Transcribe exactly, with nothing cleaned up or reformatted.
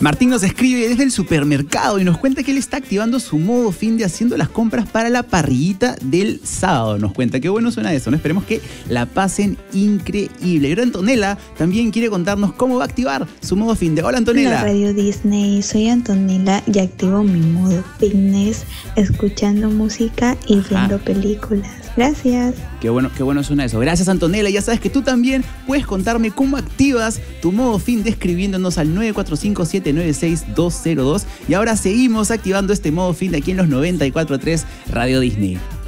Martín nos escribe desde el supermercado y nos cuenta que él está activando su modo fin de haciendo las compras para la parrillita del sábado. Nos cuenta, qué bueno suena eso, ¿no? Esperemos que la pasen increíble. Y ahora Antonella también quiere contarnos cómo va a activar su modo fin de. Hola, Antonella. Hola, Radio Disney. Soy Antonella y activo mi modo fitness escuchando música y viendo Ajá. películas. Gracias. Qué bueno, qué bueno suena eso. Gracias, Antonella. Ya sabes que tú también puedes contarme cómo activas tu modo fin de escribiéndonos al nueve cuatro cinco, siete nueve seis, dos cero dos. Y ahora seguimos activando este modo fin de aquí en los noventa y cuatro punto tres Radio Disney.